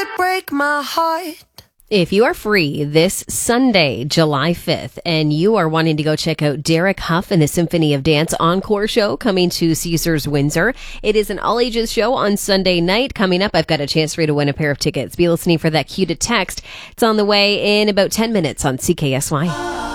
break my heart. If you are free this Sunday, July 5th, and you are wanting to go check out Derek Huff and the Symphony of Dance Encore show coming to Caesars Windsor, it is an all-ages show on Sunday night. Coming up, I've got a chance for you to win a pair of tickets. Be listening for that cue to text. It's on the way in about 10 minutes on CKSY.